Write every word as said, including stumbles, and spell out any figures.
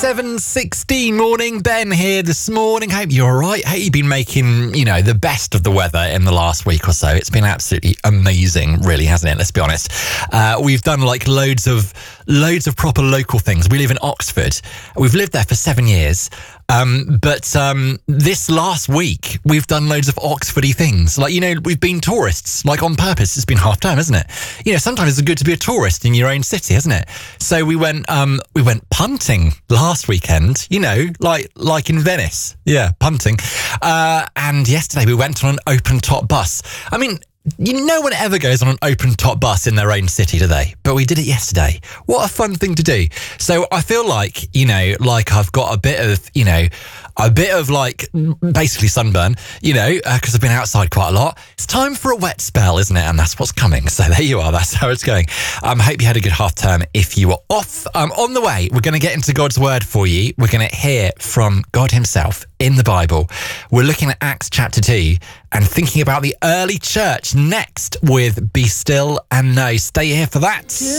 seven sixteen morning. Ben here this morning. Hope you're all right. Hope you've been making, you know, the best of the weather in the last week or so. It's been absolutely amazing, really, hasn't it? Let's be honest. Uh, we've done like loads of loads of proper local things. We live in Oxford. We've lived there for seven years. Um, but um, this last week, we've done loads of Oxfordy things. Like, you know, we've been tourists, like on purpose. It's been half term, isn't it? You know, sometimes it's good to be a tourist in your own city, isn't it? So we went, um, we went punting last weekend, you know, like like in Venice. Yeah, punting. Uh, and yesterday we went on an open top bus. I mean, you no one ever goes on an open top bus in their own city, do they? But we did it yesterday. What a fun thing to do. So I feel like, you know, like I've got a bit of, you know, a bit of like basically sunburn, you know, because uh, I've been outside quite a lot. It's time for a wet spell, isn't it? And that's what's coming. So there you are. That's how it's going. I um, hope you had a good half term if you were off. Um, on the way, we're going to get into God's word for you. We're going to hear from God himself in the Bible. We're looking at Acts chapter two and thinking about the early church next with Be Still and Know. Stay here for that.